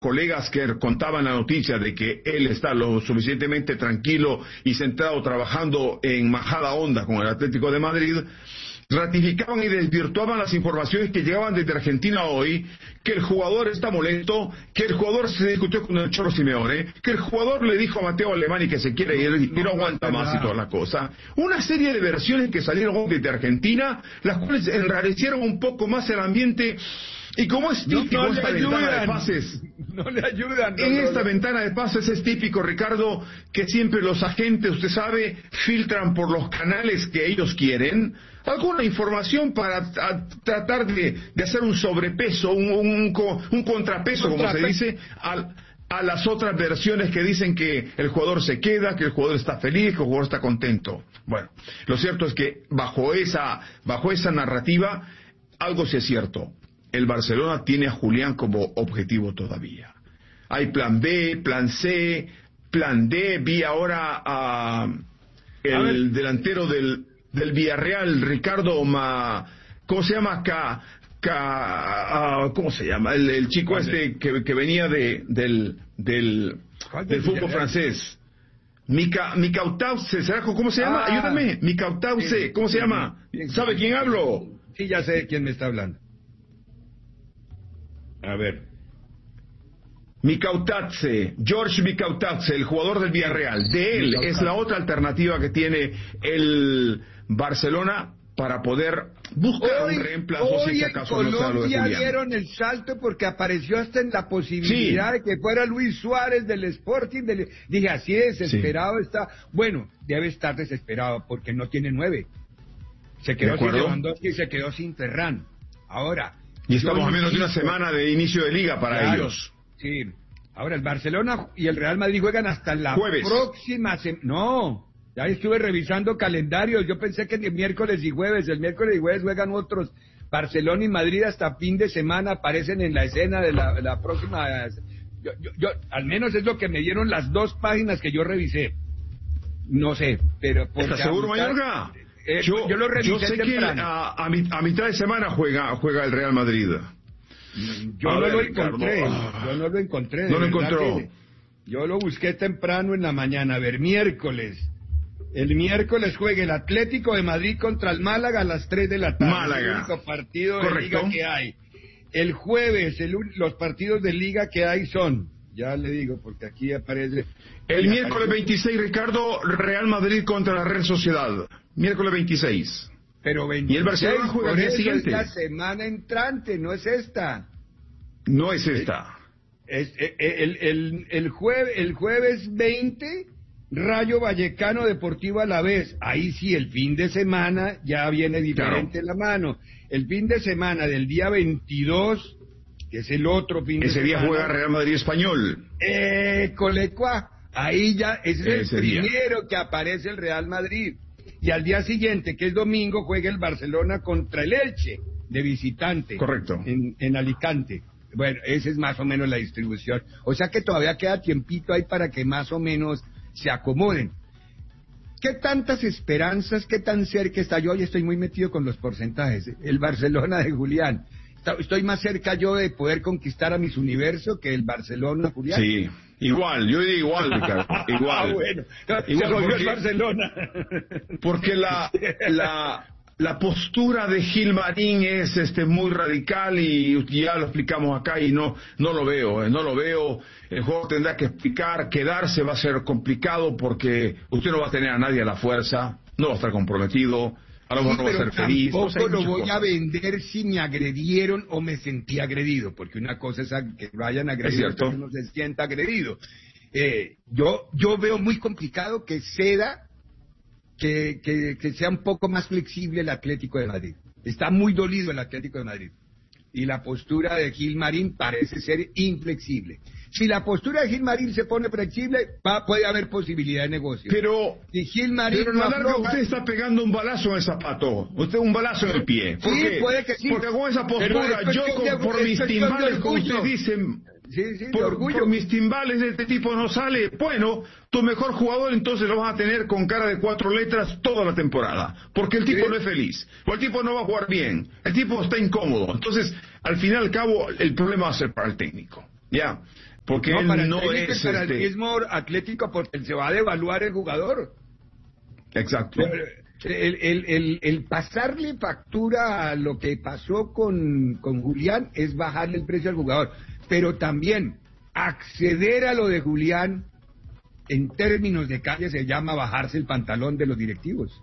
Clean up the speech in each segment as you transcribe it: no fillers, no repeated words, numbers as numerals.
colegas que contaban la noticia de que él está lo suficientemente tranquilo y centrado trabajando en majada onda con el Atlético de Madrid, ratificaban y desvirtuaban las informaciones que llegaban desde Argentina hoy, que el jugador está molesto, que el jugador se discutió con el Cholo Simeone, que el jugador le dijo a Mateo Alemani que se quiere ir y no aguanta más y toda la cosa. Una serie de versiones que salieron hoy desde Argentina, las cuales enrarecieron un poco más el ambiente. Y como es típico esta ventana de pases, no le ayudan. Esta ventana de pases es típico, Ricardo, que siempre los agentes, usted sabe, filtran por los canales que ellos quieren alguna información para tratar de hacer un sobrepeso, un contrapeso, como se dice, a las otras versiones que dicen que el jugador se queda, que el jugador está feliz, que el jugador está contento. Bueno, lo cierto es que bajo esa narrativa, algo sí es cierto. El Barcelona tiene a Julián como objetivo todavía. Hay plan B, plan C, plan D. Vi ahora a el delantero del Villarreal, Ricardo ¿cómo se llama? ¿Cómo se llama? El chico que venía del fútbol francés. Micautause, ¿cómo se llama? Ayúdame. Micautause, ¿cómo se llama? ¿Sabe quién hablo? Sí, ya sé de quién me está hablando. A ver. George Micautause, el jugador del Villarreal. De él es la otra alternativa que tiene el Barcelona para poder buscar un reemplazo si acaso no sea lo de Julián. Hoy dieron el salto porque apareció hasta en la posibilidad de que fuera Luis Suárez del Sporting. Dije, así desesperado está. Bueno, debe estar desesperado porque no tiene 9. Se quedó sin Lewandowski y se quedó sin Ferran. Ahora... Y estamos a menos de una semana de inicio de liga para ellos. Sí. Ahora el Barcelona y el Real Madrid juegan hasta la próxima semana. No, ya estuve revisando calendarios. Yo pensé que el miércoles y jueves juegan otros. Barcelona y Madrid hasta fin de semana aparecen en la escena de la próxima. Yo al menos es lo que me dieron las 2 páginas que yo revisé. No sé, pero ¿estás seguro, Mayorga? Yo lo revisé. Yo sé temprano. Que a mitad de semana juega el Real Madrid. Yo no lo encontré. No lo encontró. Yo lo busqué temprano en la mañana. A ver, miércoles. El miércoles juega el Atlético de Madrid contra el Málaga a las 3 de la tarde. Málaga. El único partido de liga que hay. El jueves, los partidos de liga que hay son... Ya le digo, porque aquí aparece... El miércoles 26, Ricardo, Real Madrid contra la Real Sociedad. Miércoles 26. Pero 26, y el Barcelona juega el día siguiente. Es la semana entrante, no es esta. No es esta. El jueves 20, Rayo Vallecano Deportivo Alavés. Ahí sí, el fin de semana ya viene diferente la mano. El fin de semana del día 22... que es el otro fin de semana. Ese día juega Real Madrid Español. Colecua, ahí ya, ese es el primero que aparece el Real Madrid. Y al día siguiente, que es domingo, juega el Barcelona contra el Elche, de visitante. Correcto. En Alicante. Bueno, esa es más o menos la distribución. O sea que todavía queda tiempito ahí para que más o menos se acomoden. ¿Qué tantas esperanzas, qué tan cerca está? Yo hoy estoy muy metido con los porcentajes. El Barcelona de Julián. Estoy más cerca yo de poder conquistar a Miss Universo que el Barcelona, Julián. Sí, igual, yo digo igual, Ricardo, igual. Bueno, igual porque, el Barcelona. Porque la postura de Gilmarín es muy radical y ya lo explicamos acá y no lo veo, no lo veo. El juego tendrá que explicar, quedarse va a ser complicado porque usted no va a tener a nadie a la fuerza, no va a estar comprometido. A lo mejor no va a ser feliz. Tampoco lo voy a vender si me agredieron o me sentí agredido, porque una cosa es que lo hayan agredido, pero uno se sienta agredido. Yo veo muy complicado que ceda, que sea un poco más flexible el Atlético de Madrid. Está muy dolido el Atlético de Madrid. Y la postura de Gilmarín parece ser inflexible. Si la postura de Gilmarín se pone flexible, puede haber posibilidad de negocio. Pero si Gilmarín no afloja, usted está pegando un balazo en el zapato. Usted un balazo en el pie. Sí, puede que sí. Porque con esa postura, por mis timbales, como usted dice... por mis timbales de este tipo no sale. Bueno, tu mejor jugador entonces lo vas a tener con cara de 4 letras toda la temporada, porque el tipo no es feliz, o el tipo no va a jugar bien, el tipo está incómodo. Entonces, al fin y al cabo, el problema va a ser para el técnico. Ya, porque él para no el es... federalismo atlético, porque se va a devaluar el jugador. Exacto. El pasarle factura a lo que pasó con Julián es bajarle el precio al jugador, pero también acceder a lo de Julián en términos de calle se llama bajarse el pantalón de los directivos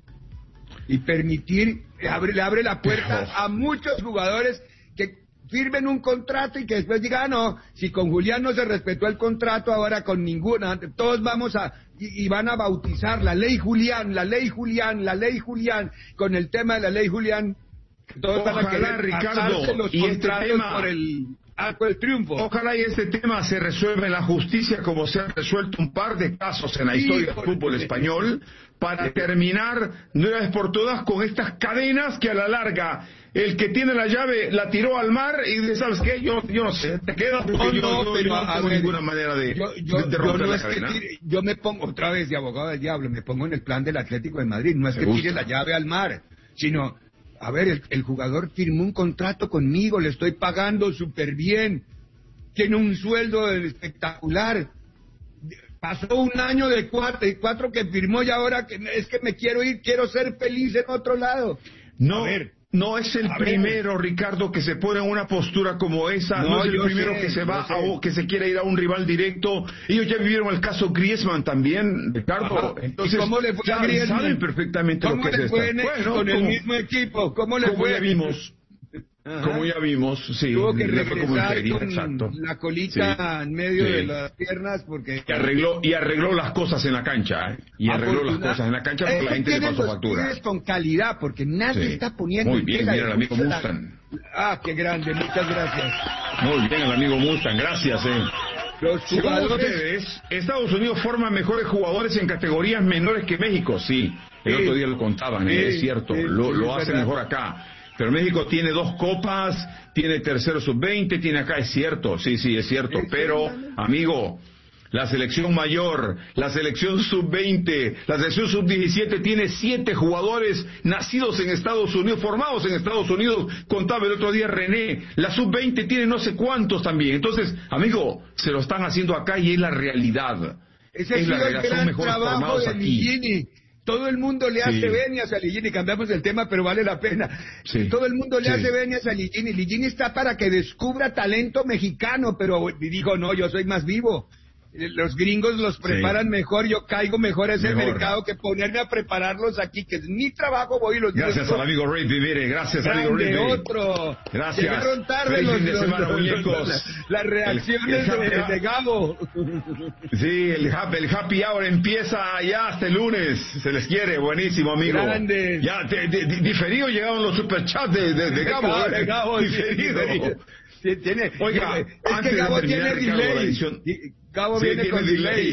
y permitir, le abre la puerta a muchos jugadores que firmen un contrato y que después digan, no, si con Julián no se respetó el contrato, ahora con ninguna, todos vamos a, y van a bautizar la ley Julián, la ley Julián, la ley Julián, con el tema de la ley Julián, todos van a querer Ricardo, los y contratos este tema, por el arco del triunfo. Ojalá y este tema se resuelva en la justicia como se han resuelto un par de casos en la historia del fútbol español, para terminar de una vez por todas con estas cadenas que a la larga el que tiene la llave la tiró al mar y dice, ¿sabes qué? Yo no sé, te quedas porque yo no tengo ninguna manera de romper la cadena. Yo me pongo otra vez de abogado del diablo, me pongo en el plan del Atlético de Madrid, no es que tire la llave al mar, sino, a ver, el jugador firmó un contrato conmigo, le estoy pagando súper bien, tiene un sueldo espectacular, pasó un año de cuatro que firmó y ahora es que me quiero ir, quiero ser feliz en otro lado. No, no es el primero, Ricardo, que se pone en una postura como esa, no es el primero que se va que se quiere ir a un rival directo. Ellos ya vivieron el caso Griezmann también, Ricardo. Ajá. Entonces, ¿cómo le fue a Griezmann? Saben perfectamente lo que es esto. Bueno, con el mismo equipo, ¿cómo le fue? Ya vimos. Ajá. Como ya vimos, sí. Tuvo que regresar con la colita en medio de las piernas porque... Y arregló las cosas en la cancha, ¿eh? Y arregló las cosas en la cancha porque la gente le pasó factura. Con calidad, porque nadie está poniendo... Muy bien, mira el amigo Mustang. Qué grande, muchas gracias. Muy bien el amigo Mustang, gracias, Los jugadores... ustedes, Estados Unidos forma mejores jugadores en categorías menores que México, sí. El otro día lo contaban, es cierto, lo hace mejor acá. Pero México tiene 2 copas, tiene tercero sub-20, tiene acá, es cierto, sí, es cierto, pero, amigo, la selección mayor, la selección sub-20, la selección sub-17 tiene 7 jugadores nacidos en Estados Unidos, formados en Estados Unidos, contaba el otro día René, la sub-20 tiene no sé cuántos también, entonces, amigo, se lo están haciendo acá y es la realidad. Ese es la realidad, son mejores formados aquí. Todo el mundo le hace venias a Ligini, cambiamos el tema, pero vale la pena. Todo el mundo le hace venias a Ligini. Ligini está para que descubra talento mexicano, pero dijo, no, yo soy más vivo. Los gringos los preparan mejor, yo caigo mejor a ese mercado que ponerme a prepararlos aquí, que es mi trabajo, voy y los Gracias al amigo Ray Vivere, gracias amigo Ray Vivere. Otro. Gracias. Llegaron tarde las reacciones de Gabo. Sí, el happy hour empieza ya hasta el lunes, se les quiere, buenísimo amigo. Grande. Ya, diferido llegaron los superchats de Gabo. De Gabo, diferido. Oiga, es que Gabo tiene delay. Gabo viene con delay.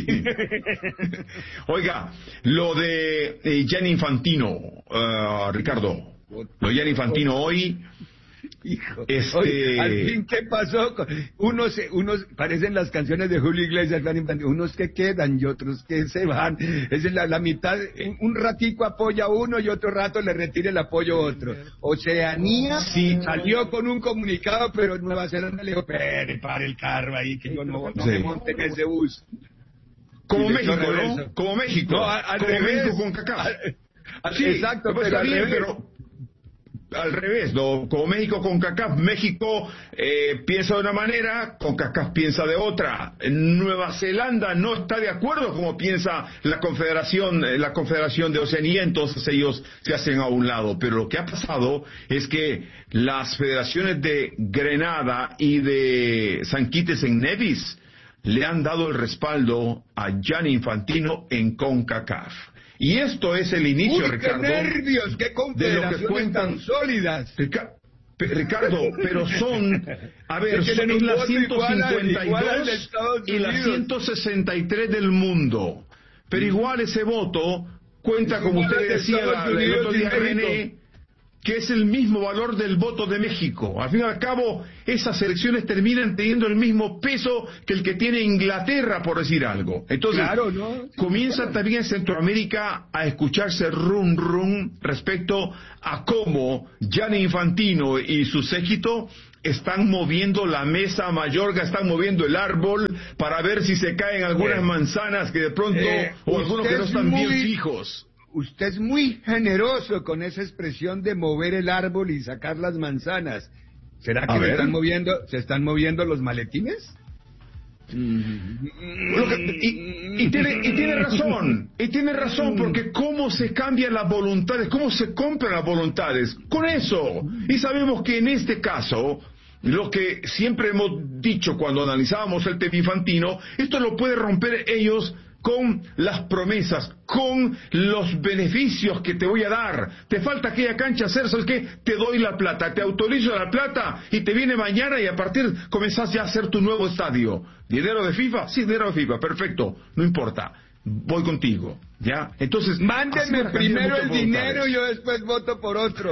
Oiga, lo de Gianni Infantino, Ricardo. Lo de Gianni Infantino hoy. Hijo, oye, al fin, ¿qué pasó? Unos parecen las canciones de Julio Iglesias, unos que quedan y otros que se van. Es la mitad, un ratico apoya uno y otro rato le retira el apoyo a otro. Oceanía salió con un comunicado, pero Nueva Zelanda le dijo, para el carro ahí, que yo no me monte en ese bus. Como México, ¿no? Como México. No, al revés. México con CACAF. Exacto, pero al revés. Al revés, ¿no? Como México con CACAF, México piensa de una manera, con CACAF piensa de otra. Nueva Zelanda no está de acuerdo como piensa la Confederación de Oceanía, entonces ellos se hacen a un lado. Pero lo que ha pasado es que las federaciones de Grenada y de San Kitts en Nevis le han dado el respaldo a Gianni Infantino en CONCACAF. Y esto es el inicio, Ricardo. ¡Qué nervios! ¡Qué confederaciones tan sólidas! Ricardo, pero son, a ver, son las 152 y las 163 del mundo. Pero igual ese voto cuenta, como usted decía el otro día, René, que es el mismo valor del voto de México. Al fin y al cabo, esas elecciones terminan teniendo el mismo peso que el que tiene Inglaterra, por decir algo. Entonces, comienza también en Centroamérica a escucharse rum respecto a cómo Gianni Infantino y su séquito están moviendo la mesa, Mayorga, están moviendo el árbol para ver si se caen algunas manzanas que de pronto, o algunos que no están bien fijos. Usted es muy generoso con esa expresión de mover el árbol y sacar las manzanas. ¿Será que se están moviendo los maletines? Y tiene razón, porque cómo se cambian las voluntades, cómo se compran las voluntades, con eso. Y sabemos que en este caso, lo que siempre hemos dicho cuando analizábamos el tema infantino, esto lo puede romper ellos con las promesas, con los beneficios que te voy a dar. Te falta aquella cancha hacer, ¿sabes qué? Te doy la plata, te autorizo la plata y te viene mañana y a partir comenzás ya a hacer tu nuevo estadio. ¿Dinero de FIFA? Sí, dinero de FIFA, perfecto, no importa. Voy contigo, ¿ya? Entonces, mándeme primero el dinero y yo después voto por otro.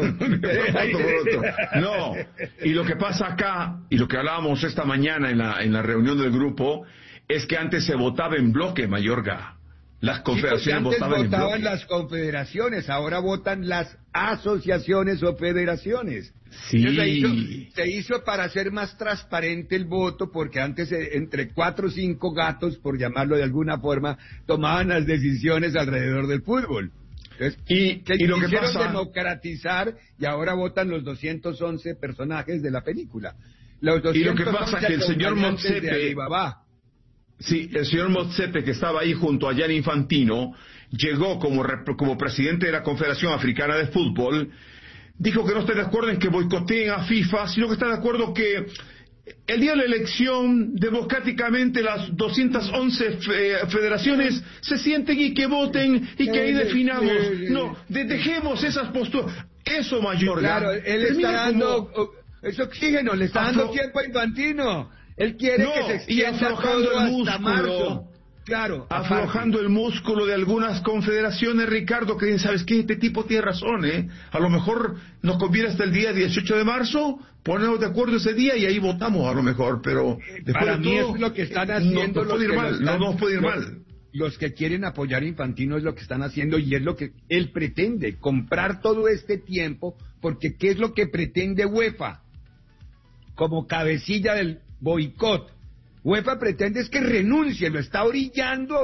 No, y lo que pasa acá, y lo que hablábamos esta mañana en la reunión del grupo, es que antes se votaba en bloque, Mayorga. Las confederaciones votaban en bloque. Antes votaban las confederaciones, ahora votan las asociaciones o federaciones. Sí. Se hizo para hacer más transparente el voto, porque antes entre 4 o 5 gatos, por llamarlo de alguna forma, tomaban las decisiones alrededor del fútbol. Entonces, y lo que pasa, democratizar, y ahora votan los 211 personajes de la película. Y lo que pasa es que el señor Motsepe, sí, el señor Motsepe, que estaba ahí junto a Gianni Infantino, llegó como presidente de la Confederación Africana de Fútbol, dijo que no está de acuerdo en que boicoteen a FIFA, sino que está de acuerdo que el día de la elección, democráticamente las 211 federaciones se sienten y que voten y que ahí definamos. No, dejemos esas posturas. Eso, Mayorga. Claro, él está dando ese oxígeno, le está dando tiempo a Infantino. Él quiere que se extienda todo hasta marzo. Claro, aflojando el músculo de algunas confederaciones, Ricardo, que ¿sabes qué? Este tipo tiene razón, ¿eh? A lo mejor nos conviene hasta el día 18 de marzo, ponernos de acuerdo ese día y ahí votamos a lo mejor, pero para mí es lo que están haciendo. No nos puede ir mal. Los que quieren apoyar a Infantino es lo que están haciendo y es lo que él pretende, comprar todo este tiempo, porque ¿qué es lo que pretende UEFA? Como cabecilla del boicot. UEFA pretende es que renuncie, lo está orillando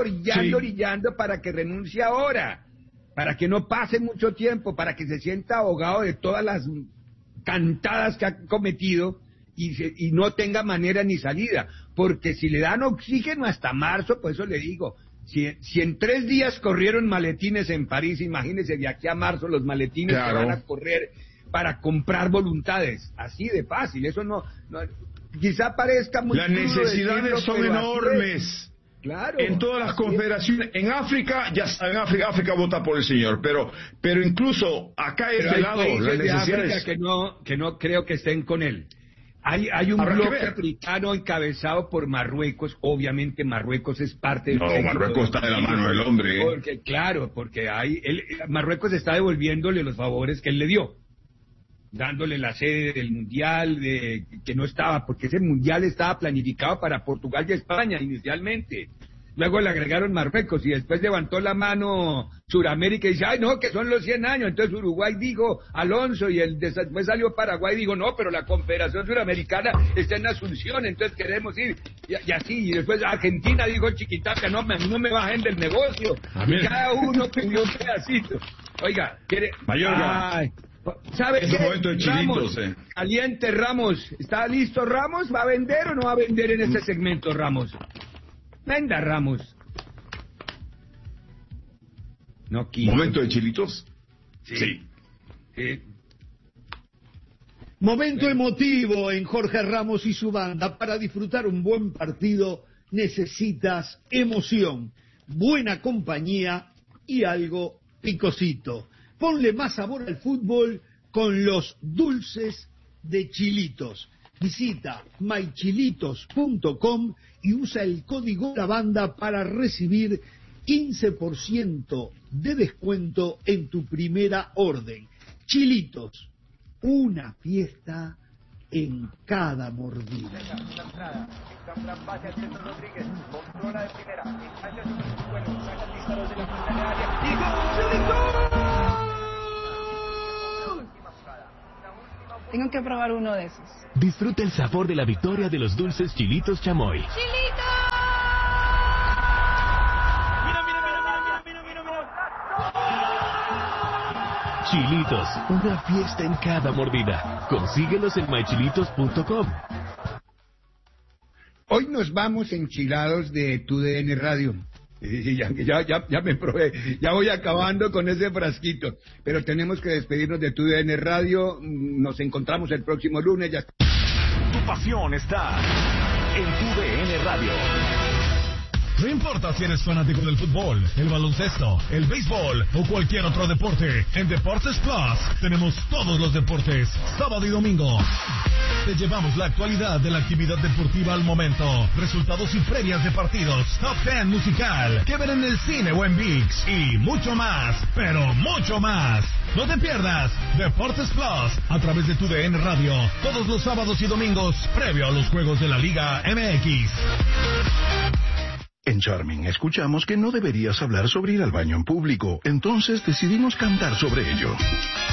para que renuncie ahora, para que no pase mucho tiempo, para que se sienta ahogado de todas las cantadas que ha cometido y no tenga manera ni salida, porque si le dan oxígeno hasta marzo, pues eso le digo, si en 3 días corrieron maletines en París, imagínense de aquí a marzo los maletines que van a correr para comprar voluntades, así de fácil, eso no quizá parezca muy... Las necesidades son enormes. Claro. En todas las confederaciones. En África, África vota por el señor, pero incluso acá de este lado, las necesidades... que no creo que estén con él. Hay un bloque africano encabezado por Marruecos. Obviamente Marruecos es parte... Marruecos está de la mano del hombre. Porque Marruecos está devolviéndole los favores que él le dio, dándole la sede del Mundial, que no estaba, porque ese Mundial estaba planificado para Portugal y España inicialmente. Luego le agregaron Marruecos y después levantó la mano Suramérica y dice, ay no, que son los 100 años. Entonces Uruguay dijo Alonso y después salió Paraguay y dijo, no, pero la Confederación Suramericana está en Asunción, entonces queremos ir. Y así, y después Argentina dijo Chiquitapia, no me bajen del negocio. Y cada uno pidió un pedacito. Oiga, quiere... Mayorga. ¿Sabe qué? Momento de chilitos, Ramos, caliente Ramos. ¿Está listo Ramos? ¿Va a vender o no va a vender en este segmento Ramos? Venda Ramos. No quiso. ¿Momento de chilitos? Sí. Momento emotivo en Jorge Ramos y su banda. Para disfrutar un buen partido necesitas emoción, buena compañía y algo picosito. Ponle más sabor al fútbol con los dulces de Chilitos. Visita mychilitos.com y usa el código La Banda para recibir 15% de descuento en tu primera orden. Chilitos, una fiesta en cada mordida. Tengo que probar uno de esos. Disfruta el sabor de la victoria de los dulces Chilitos Chamoy. ¡Chilitos! Chilitos, una fiesta en cada mordida. Consíguelos en mychilitos.com. Hoy nos vamos enchilados de TUDN Radio. Ya me probé, ya voy acabando con ese frasquito. Pero tenemos que despedirnos de TUDN Radio. Nos encontramos el próximo lunes. Ya. Tu pasión está en TUDN Radio. No importa si eres fanático del fútbol, el baloncesto, el béisbol o cualquier otro deporte, en Deportes Plus tenemos todos los deportes, sábado y domingo. Te llevamos la actualidad de la actividad deportiva al momento, resultados y previas de partidos, top 10 musical, que ver en el cine o en ViX y mucho más, pero mucho más. No te pierdas Deportes Plus a través de TUDN Radio, todos los sábados y domingos, previo a los juegos de la Liga MX. En Charming escuchamos que no deberías hablar sobre ir al baño en público, entonces decidimos cantar sobre ello.